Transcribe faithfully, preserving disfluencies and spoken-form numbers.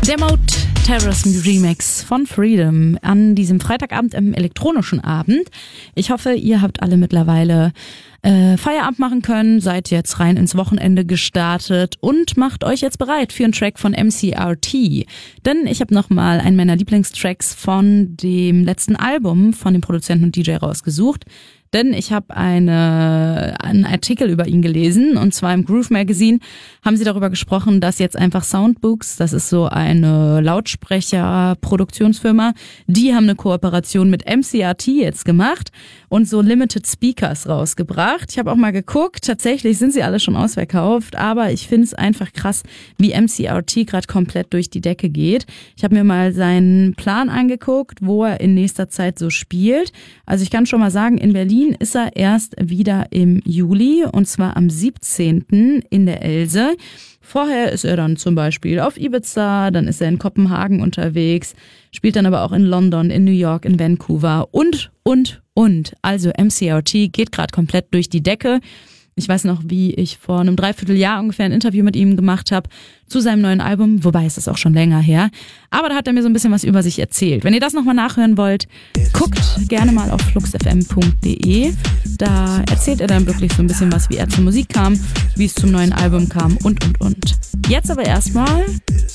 Der Mode Terrorism Remix von Freedom an diesem Freitagabend im elektronischen Abend. Ich hoffe, ihr habt alle mittlerweile äh, Feierabend machen können, seid jetzt rein ins Wochenende gestartet und macht euch jetzt bereit für einen Track von M C R T. Denn ich habe nochmal einen meiner Lieblingstracks von dem letzten Album von dem Produzenten und D J rausgesucht. Denn ich habe eine einen Artikel über ihn gelesen, und zwar im Groove Magazine haben sie darüber gesprochen, dass jetzt einfach Soundbooks, das ist so eine Lautsprecher-Produktionsfirma, die haben eine Kooperation mit M C R T jetzt gemacht und so Limited Speakers rausgebracht. Ich habe auch mal geguckt, tatsächlich sind sie alle schon ausverkauft, aber ich finde es einfach krass, wie M C R T gerade komplett durch die Decke geht. Ich habe mir mal seinen Plan angeguckt, wo er in nächster Zeit so spielt. Also ich kann schon mal sagen, in Berlin ist er erst wieder im Juli, und zwar am siebzehnten in der Else. Vorher ist er dann zum Beispiel auf Ibiza, dann ist er in Kopenhagen unterwegs, spielt dann aber auch in London, in New York, in Vancouver und, und, und. Also M C R T geht gerade komplett durch die Decke. Ich weiß noch, wie ich vor einem Dreivierteljahr ungefähr ein Interview mit ihm gemacht habe zu seinem neuen Album, wobei es ist auch schon länger her. Aber da hat er mir so ein bisschen was über sich erzählt. Wenn ihr das nochmal nachhören wollt, guckt gerne mal auf flux f m punkt d e. Da erzählt er dann wirklich so ein bisschen was, wie er zur Musik kam, wie es zum neuen Album kam und, und, und. Jetzt aber erstmal